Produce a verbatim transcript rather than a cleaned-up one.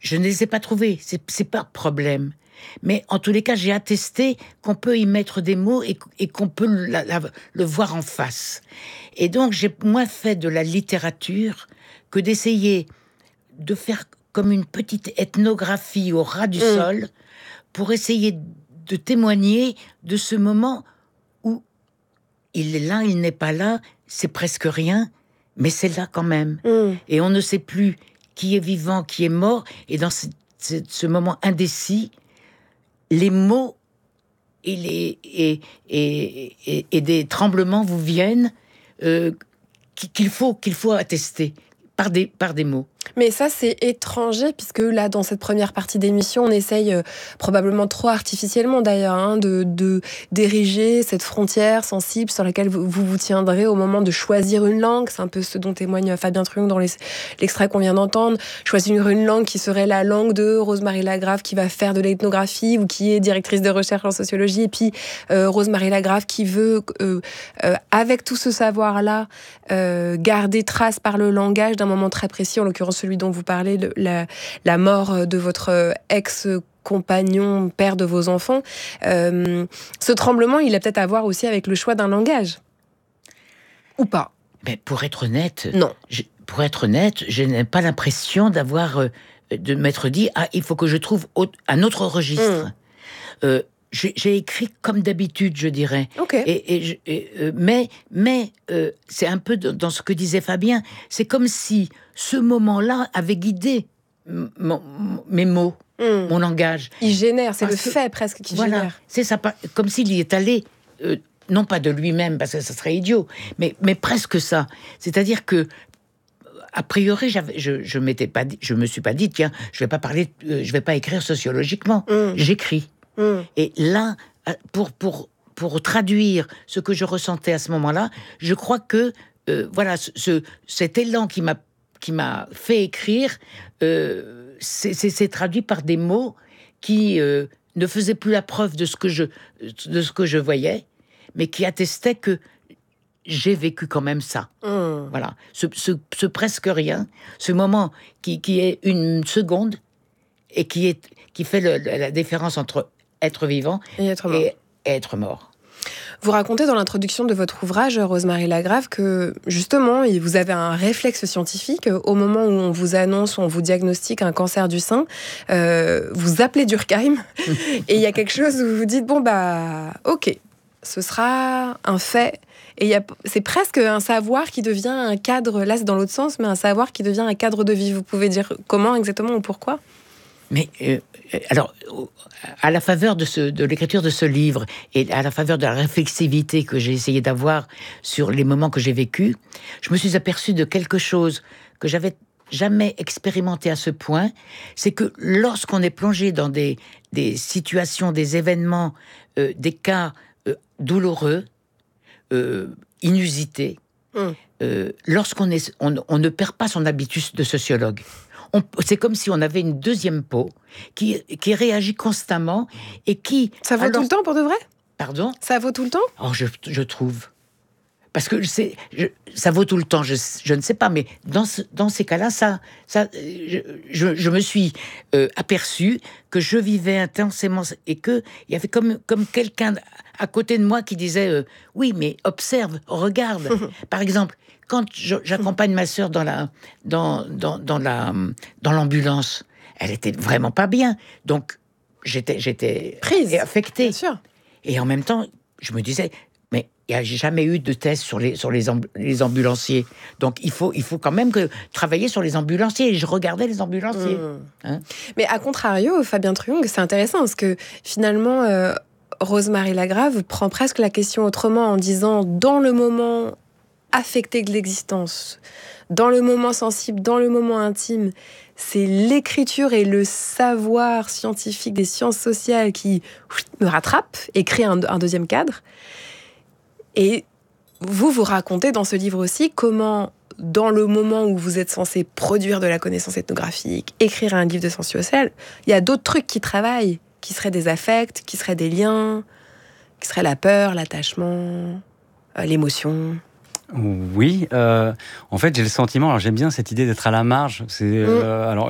je ne les ai pas trouvés, c'est, c'est pas de problème. Mais en tous les cas, j'ai attesté qu'on peut y mettre des mots et, et qu'on peut la, la, le voir en face. Et donc, j'ai moins fait de la littérature que d'essayer de faire comme une petite ethnographie au ras du mmh. sol pour essayer de témoigner de ce moment où il est là, il n'est pas là, c'est presque rien, mais c'est là quand même. Mmh. Et on ne sait plus qui est vivant, qui est mort. Et dans ce, ce, ce moment indécis, les mots et, les, et, et, et, et des tremblements vous viennent euh, qu'il faut, qu'il faut attester par des, par des mots. Mais ça, c'est étranger, puisque là, dans cette première partie d'émission, on essaye, euh, probablement trop artificiellement d'ailleurs, hein, de, de, d'ériger cette frontière sensible sur laquelle vous, vous vous tiendrez au moment de choisir une langue. C'est un peu ce dont témoigne Fabien Truong dans les, l'extrait qu'on vient d'entendre. Choisir une langue qui serait la langue de Rosemarie Lagrave, qui va faire de l'ethnographie ou qui est directrice de recherche en sociologie. Et puis, euh, Rosemarie Lagrave qui veut, euh, euh, avec tout ce savoir-là, euh, garder trace par le langage d'un moment très précis, en l'occurrence celui dont vous parlez, le, la, la mort de votre ex-compagnon, père de vos enfants. Euh, ce tremblement, il a peut-être à voir aussi avec le choix d'un langage. Ou pas? Mais pour être honnête, non. Je, pour être honnête, je n'ai pas l'impression d'avoir, euh, de m'être dit, ah, il faut que je trouve autre, un autre registre. Mmh. Euh, J'ai, j'ai écrit comme d'habitude, je dirais. Okay. Et, et, et, euh, mais mais euh, c'est un peu dans ce que disait Fabien. C'est comme si ce moment-là avait guidé m- m- mes mots, mmh. mon langage. Il génère, c'est parce le fait presque qui voilà, génère. C'est ça, comme s'il y est allé, euh, non pas de lui-même, parce que ça serait idiot, mais, mais presque ça. C'est-à-dire que, a priori, j'avais, je, je m'étais pas dit, je me suis pas dit, tiens, je vais pas parler, euh, je vais pas écrire sociologiquement. Mmh. J'écris. Mmh. Et là, pour, pour, pour traduire ce que je ressentais à ce moment-là, je crois que euh, voilà, ce, cet élan qui m'a, qui m'a fait écrire, euh, c'est, c'est, c'est traduit par des mots qui euh, ne faisaient plus la preuve de ce que je, de ce que je voyais, mais qui attestaient que j'ai vécu quand même ça. Mmh. Voilà, ce, ce, ce presque rien, ce moment qui, qui est une seconde et qui, est, qui fait le, la différence entre être vivant et être mort. Et être mort. Vous racontez dans l'introduction de votre ouvrage, Rosemarie Lagrave, que justement, vous avez un réflexe scientifique. Au moment où on vous annonce, où on vous diagnostique un cancer du sein, euh, vous appelez Durkheim et il y a quelque chose où vous vous dites, bon bah, ok, ce sera un fait. Et y a, c'est presque un savoir qui devient un cadre, là c'est dans l'autre sens, mais un savoir qui devient un cadre de vie. Vous pouvez dire comment exactement ou pourquoi ? Mais euh, alors, à la faveur de, ce, de l'écriture de ce livre et à la faveur de la réflexivité que j'ai essayé d'avoir sur les moments que j'ai vécus, je me suis aperçu de quelque chose que j'avais jamais expérimenté à ce point, c'est que lorsqu'on est plongé dans des, des situations, des événements, euh, des cas euh, douloureux, euh, inusités, mmh. euh, lorsqu'on est, on, on ne perd pas son habitus de sociologue. On, c'est comme si on avait une deuxième peau qui, qui réagit constamment et qui... Ça vaut alors, tout le temps pour de vrai ? Pardon ? Ça vaut tout le temps ? Oh, je, je trouve. Parce que c'est, je, ça vaut tout le temps, je, je ne sais pas, mais dans, ce, dans ces cas-là, ça, ça, je, je, je me suis euh, aperçu que je vivais intensément et qu'il y avait comme, comme quelqu'un à côté de moi qui disait euh, « Oui, mais observe, regarde. » Par exemple, quand je, j'accompagne ma sœur dans, la, dans, dans, dans, la, dans l'ambulance, elle était vraiment pas bien. Donc, j'étais, j'étais prise, affectée. Bien sûr. Et en même temps, je me disais... Il n'y a jamais eu de test sur les, sur les, amb- les ambulanciers. Donc, il faut, il faut quand même que, travailler sur les ambulanciers. Et je regardais les ambulanciers. Mmh. Hein Mais à contrario, Fabien Truong, c'est intéressant parce que finalement, euh, Rosemarie Lagrave prend presque la question autrement en disant, dans le moment affecté de l'existence, dans le moment sensible, dans le moment intime, c'est l'écriture et le savoir scientifique des sciences sociales qui me rattrapent et créent un, un deuxième cadre. Et vous, vous racontez dans ce livre aussi comment, dans le moment où vous êtes censé produire de la connaissance ethnographique, écrire un livre de sciences sociales, il y a d'autres trucs qui travaillent, qui seraient des affects, qui seraient des liens, qui seraient la peur, l'attachement, euh, l'émotion. Oui, euh, en fait, j'ai le sentiment. Alors, j'aime bien cette idée d'être à la marge. C'est, euh, mmh. alors,